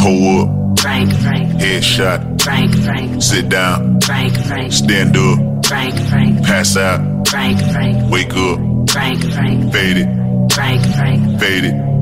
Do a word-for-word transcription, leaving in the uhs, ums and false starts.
Hold up. Frank, Frank. Headshot. Frank, Frank. Sit down. Frank, Frank. Stand up. Frank, Frank. Pass out. Frank, Frank. Wake up. Frank, Frank. Fade it. Frank, Frank. Fade it.